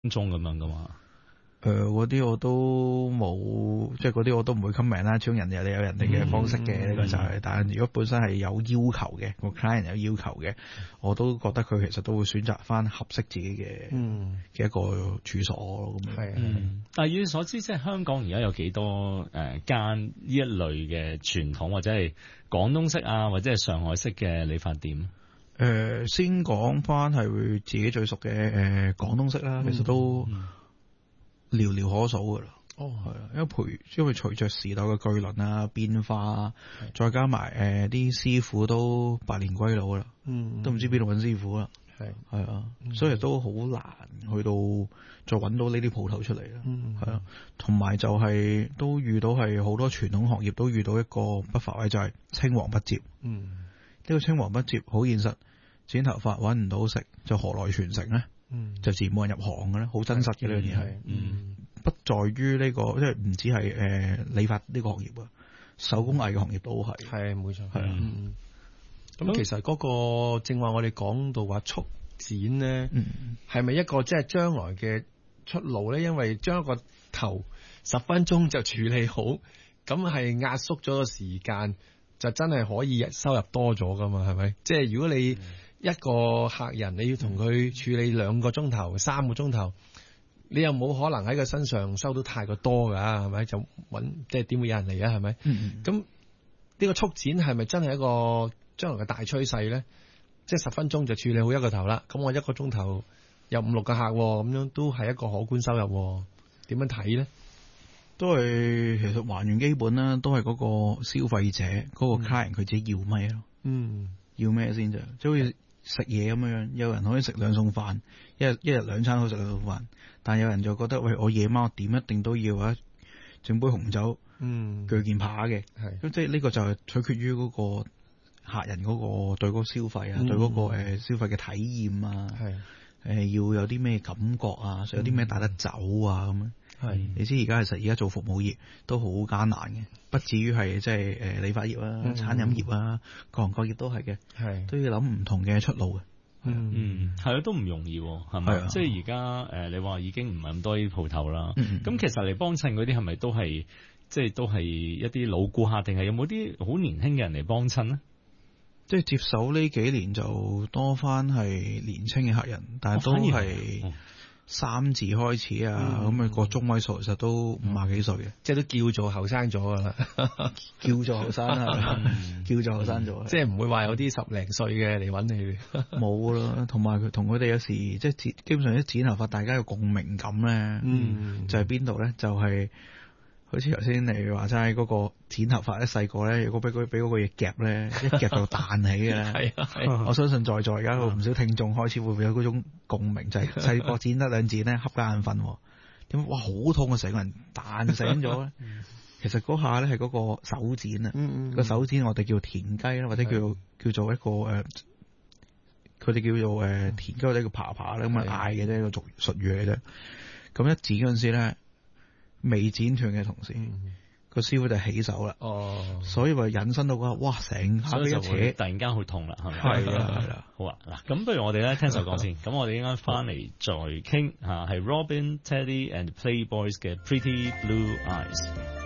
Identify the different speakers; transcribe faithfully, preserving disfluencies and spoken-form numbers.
Speaker 1: 鐘咁樣噶嘛？
Speaker 2: 誒、呃，嗰啲我都冇，即係嗰啲我都唔會 comment 啦。始終人哋有人哋嘅方式嘅，呢、嗯、個就係、是。但係如果本身係有要求嘅，個 client 有要求嘅，我都覺得佢其實都會選擇翻合適自己嘅嗯嘅一個處所咯。咁
Speaker 1: 係嗯，但係以你所知，即係香港而家有幾多誒間呢一類嘅傳統或者係廣東式啊，或者係上海式嘅理髮店？誒、
Speaker 2: 呃，先講翻係會自己最熟嘅誒廣東式啦，其實都。嗯嗯寥寥可數噶啦，哦係啊，因為陪，因為隨着時代嘅巨輪啊變化啊，再加埋誒啲師傅都百年歸老啦，嗯，都唔知邊度揾師傅啦，係係啊，嗯、所以都好難去到再揾到呢啲鋪頭出嚟啦，嗯係啊，同埋就係、是、都遇到係好多傳統行業都遇到一個不法位就係青黃不接，嗯，呢個青黃不接好現實，剪頭髮揾唔到食，就何來傳承咧？嗯，就自然冇人入行嘅咧，好真實嘅呢樣嘢係，嗯，不在於呢、這個，即係唔止係誒理髮呢個行業啊，手工藝嘅行業都係，係冇錯，係啊，嗯，
Speaker 3: 咁其實嗰個正話我哋講到話速剪咧，係咪一個即係將來嘅出路咧？因為將一個頭十分鐘就處理好，咁係壓縮咗個時間，就真係可以收入多咗噶嘛？係咪？即係如果你一個客人你要同佢處理兩個鐘頭、三個鐘頭，你又冇可能喺佢身上收到太過多噶，係咪？就揾即係點會有人嚟啊？係咪？咁呢、嗯、個速剪係咪真係一個將來嘅大趨勢咧？即係十分鐘就處理好一個頭啦。咁我一個鐘頭有五六個客，咁樣都係一個可觀收入。點樣睇咧？
Speaker 2: 都係其實還原基本啦，都係嗰個消費者嗰、嗰個客人佢自己要咩咯？嗯，要咩先啫？即係好似食嘢咁樣，有人可以食兩餸飯，一日一日兩餐可以食兩餸飯，但有人就覺得喂，我夜晚我點一定都要啊，整杯紅酒，嗯，鋸件扒嘅，係咁即係呢個就係取決於嗰個客人嗰個對嗰個消費啊，嗯、對嗰個誒消費嘅體驗啊，係誒、呃、要有啲咩感覺啊，有啲咩帶得走啊咁樣。係，你知而家其實而家做服務業都好艱難嘅，不至於係即係誒理髮業啊、嗯、餐飲業啊，各行各業都係嘅，係都要諗唔同嘅出路嘅。
Speaker 1: 嗯，係啊，都唔容易，係咪？即係而家誒，你話已經唔係咁多啲鋪頭啦。咁、嗯、其實嚟幫襯嗰啲係咪都係即係都係一啲老顧客，定係有冇啲好年輕嘅人嚟幫襯呢？
Speaker 2: 即係接手呢幾年就多翻係年輕嘅客人，但係都係。哦三字開始啊，咁、嗯、啊、個中位數其實都五廿幾歲嘅，
Speaker 3: 即係都叫做後生咗噶啦，
Speaker 2: 叫做後生啊，叫做後生咗，
Speaker 3: 即係唔會話有啲十零歲嘅嚟揾你，
Speaker 2: 冇啦。同埋佢同佢哋有時即係基本上啲剪頭髮，大家有共鳴感咧，嗯，就係邊度咧？就係、是。好似頭先你話齋嗰個剪頭髮咧，細個咧，如果俾佢俾嗰個嘢夾咧，一夾就彈起嘅咧。係啊，啊，我相信在座而家有唔少聽眾開始會唔會有嗰種共鳴，就係細個剪得兩剪咧，瞌眼瞓，點哇好痛啊！成個人彈醒咗咧。其實嗰下咧係嗰個手剪啊，個、嗯嗯、手剪我哋叫田雞啦，或者叫叫做一個誒，佢、呃、哋叫做誒、呃、田雞或者叫爬爬咧咁啊嗌嘅啫，一個俗術語嚟啫。咁一剪嗰陣時咧。未剪斷嘅同時，個、嗯、師傅就起手啦。哦，所以話引申到嗰哇，成下一扯，
Speaker 1: 突然間好痛啦，係咪？
Speaker 2: 係啊，係啦。
Speaker 1: 好啊，嗱，咁不如我哋咧聽首歌先。咁我哋應該翻嚟再傾吓，係 Robin Teddy and Playboys 嘅 Pretty Blue Eyes。